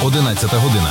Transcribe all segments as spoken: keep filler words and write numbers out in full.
одинадцята година.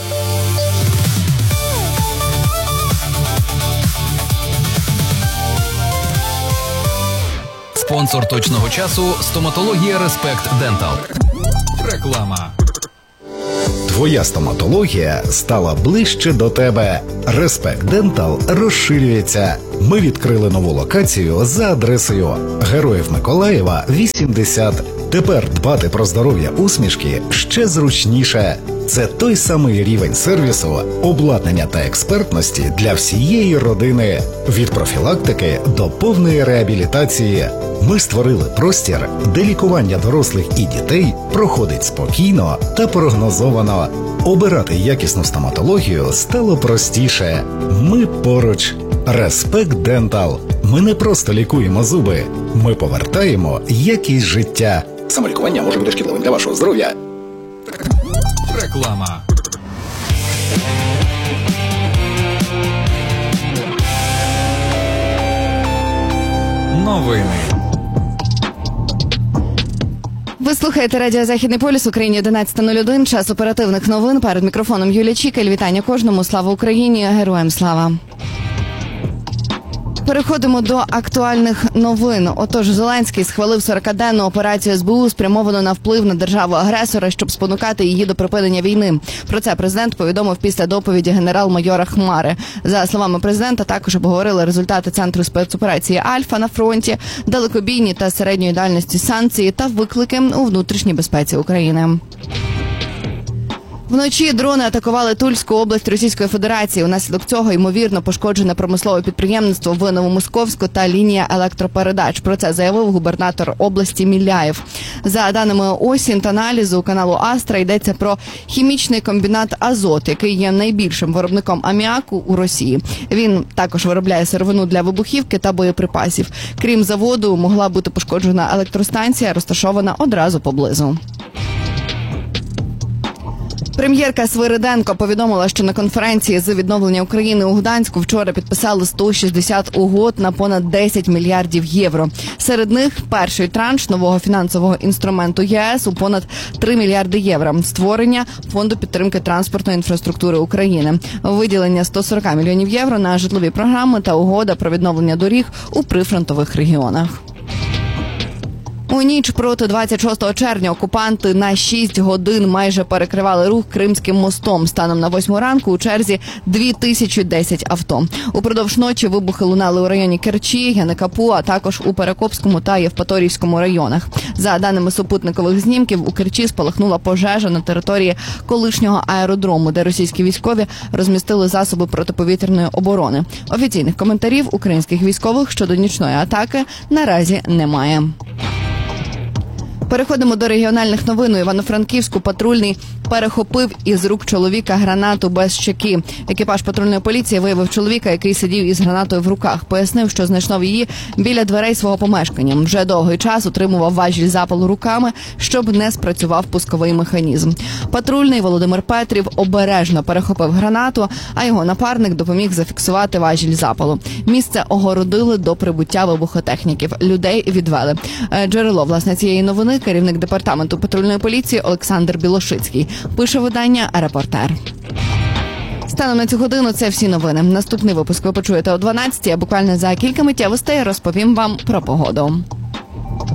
Спонсор точного часу – стоматологія Респект Дентал. Реклама. Твоя стоматологія стала ближче до тебе. Респект Дентал розширюється. Ми відкрили нову локацію за адресою Героїв Миколаєва, вісімдесят. Тепер дбати про здоров'я усмішки ще зручніше. Це той самий рівень сервісу, обладнання та експертності для всієї родини. Від профілактики до повної реабілітації. Ми створили простір, де лікування дорослих і дітей проходить спокійно та прогнозовано. Обирати якісну стоматологію стало простіше. Ми поруч. Респект Дентал. Ми не просто лікуємо зуби. Ми повертаємо якість життя. Самолікування може бути шкідливим для вашого здоров'я. Реклама. Новини. Ви слухаєте Радіо Західний полюс, Україні одинадцята нуль один, час оперативних новин. Перед мікрофоном Юлія Чікаль. Вітання кожному. Слава Україні, героям слава. Переходимо до актуальних новин. Отож, Зеленський схвалив сорокаденну операцію ес бе у, спрямовану на вплив на державу-агресора, щоб спонукати її до припинення війни. Про це президент повідомив після доповіді генерал-майора Хмари. За словами президента, також обговорили результати Центру спецоперації «Альфа» на фронті, далекобійні та середньої дальності санкції та виклики у внутрішній безпеці України. Вночі дрони атакували Тульську область Російської Федерації. Унаслідок цього, ймовірно, пошкоджене промислове підприємство в Новомосковську та лінія електропередач. Про це заявив губернатор області Міляєв. За даними Осінт-аналізу каналу Астра, йдеться про хімічний комбінат «Азот», який є найбільшим виробником аміаку у Росії. Він також виробляє сировину для вибухівки та боєприпасів. Крім заводу, могла бути пошкоджена електростанція, розташована одразу поблизу. Прем'єрка Свириденко повідомила, що на конференції з відновлення України у Гданську вчора підписали сто шістдесят угод на понад десять мільярдів євро. Серед них перший транш нового фінансового інструменту ЄС у понад три мільярди євро, створення фонду підтримки транспортної інфраструктури України, виділення сто сорок мільйонів євро на житлові програми та угода про відновлення доріг у прифронтових регіонах. У ніч проти двадцять шостого червня окупанти на шість годин майже перекривали рух Кримським мостом. Станом на восьму ранку у черзі дві тисячі десять авто. Упродовж ночі вибухи лунали у районі Керчі, Яникапу, а також у Перекопському та Євпаторівському районах. За даними супутникових знімків, у Керчі спалахнула пожежа на території колишнього аеродрому, де російські військові розмістили засоби протиповітряної оборони. Офіційних коментарів українських військових щодо нічної атаки наразі немає. Переходимо до регіональних новин. У Івано-Франківську патрульний перехопив із рук чоловіка гранату без чеки. Екіпаж патрульної поліції виявив чоловіка, який сидів із гранатою в руках. Пояснив, що знайшов її біля дверей свого помешкання. Вже довгий час утримував важіль запалу руками, щоб не спрацював пусковий механізм. Патрульний Володимир Петрів обережно перехопив гранату, а його напарник допоміг зафіксувати важіль запалу. Місце огородили до прибуття вибухотехніків. Людей відвели. Джерело, власне, цієї новини – керівник департаменту патрульної поліції Олександр Білошицький. Пише видання «Репортер». Станом на цю годину це всі новини. Наступний випуск ви почуєте о дванадцятій, а буквально за кілька миттєвостей розповім вам про погоду.